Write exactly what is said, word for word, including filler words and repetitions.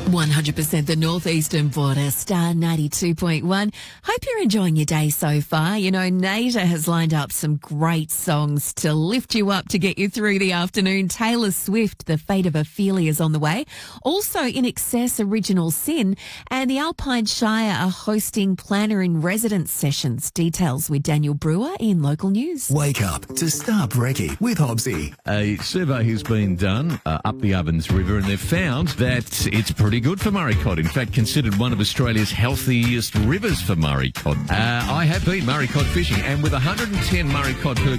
one hundred percent the northeastern border, Star ninety-two point one. Hope you're enjoying your day so far. You know, Nader has lined up some great songs to lift you up, to get you through the afternoon. Taylor Swift, The Fate of Ophelia is on the way. Also, In Excess, Original Sin. And the Alpine Shire are hosting Planner in Residence sessions. Details with Daniel Brewer in local news. Wake up to Star Brekkie with Hobbsy. A survey has been done uh, up the Ovens River, and they've found that it's pretty good for Murray cod. In fact, considered one of Australia's healthiest rivers for Murray cod. Uh, I have been Murray cod fishing, and with one hundred ten Murray cod per